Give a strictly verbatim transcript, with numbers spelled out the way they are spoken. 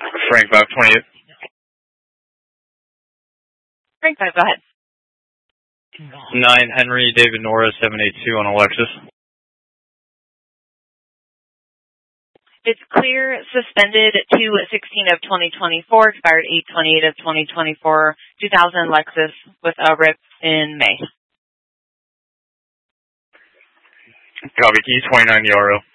Frank five twenty-eight. Frank five, go ahead. nine Henry David Nora seven eight two on Alexis. It's clear, suspended two sixteen of twenty twenty-four, expired eight twenty-eight of twenty twenty-four, two thousand Lexus with a R I P in May. Copy, key twenty-nine Yarrow.